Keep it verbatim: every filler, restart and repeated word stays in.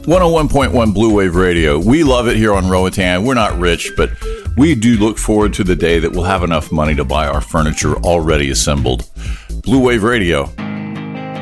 one oh one point one Blue Wave Radio. We love it here on Roatan. We're not rich, but we do look forward to the day that we'll have enough money to buy our furniture already assembled. Blue Wave Radio.